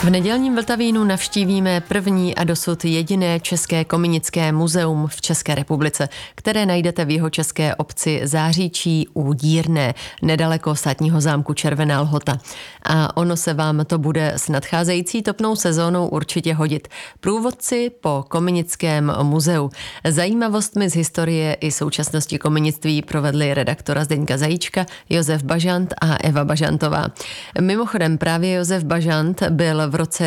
V nedělním Vltavínu navštívíme první a dosud jediné české kominické muzeum v České republice, které najdete v jihočeské obci Záříčí u Dírné, nedaleko státního zámku Červená Lhota. A ono se vám to bude s nadcházející topnou sezónou určitě hodit. Průvodci po kominickém muzeu. Zajímavostmi z historie i současnosti kominictví provedli redaktora Zdeňka Zajíčka, Josef Bažant a Eva Bažantová. Mimochodem právě Josef Bažant byl v roce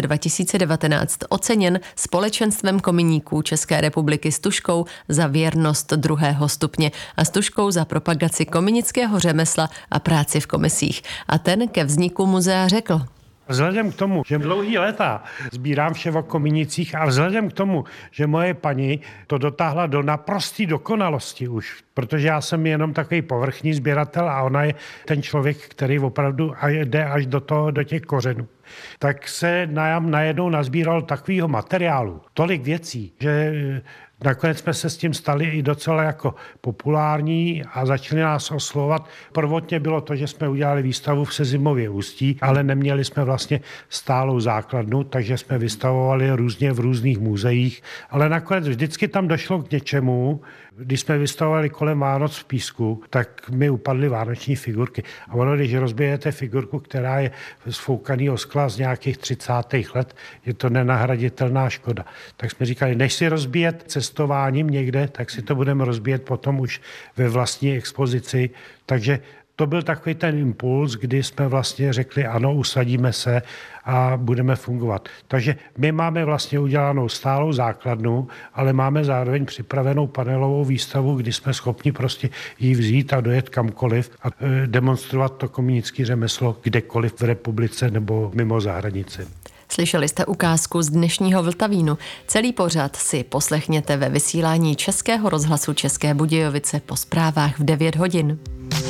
2019 oceněn Společenstvem kominíků České republiky stužkou za věrnost 2. stupně a stužkou za propagaci kominického řemesla a práci v komisích. A ten ke vzniku muzea řekl: Vzhledem k tomu, že dlouhý léta sbírám vše o kominicích a vzhledem k tomu, že moje paní to dotáhla do naprosté dokonalosti už, protože já jsem jenom takový povrchní sběratel a ona je ten člověk, který opravdu jde až do těch kořenů, tak se nám najednou nazbíral takového materiálu, tolik věcí, že nakonec jsme se s tím stali i docela jako populární a začali nás oslovovat. Prvotně bylo to, že jsme udělali výstavu v Sezimově Ústí, ale neměli jsme vlastně stálou základnu, takže jsme vystavovali různě v různých muzeích, ale nakonec vždycky tam došlo k něčemu. Když jsme vystavovali kolem Vánoc v Písku, tak mi upadly vánoční figurky. A ono, když rozbijete figurku, která je z foukaného skla z nějakých 30. let, je to nenahraditelná škoda. Tak jsme říkali, než si rozbíjet cestováním někde, tak si to budeme rozbíjet potom už ve vlastní expozici. Takže to byl takový ten impuls, kdy jsme vlastně řekli, ano, usadíme se a budeme fungovat. Takže my máme vlastně udělanou stálou základnu, ale máme zároveň připravenou panelovou výstavu, kdy jsme schopni prostě ji vzít a dojet kamkoliv a demonstrovat to kominické řemeslo kdekoliv v republice nebo mimo zahranici. Slyšeli jste ukázku z dnešního Vltavínu. Celý pořad si poslechněte ve vysílání Českého rozhlasu České Budějovice po zprávách v 9 hodin.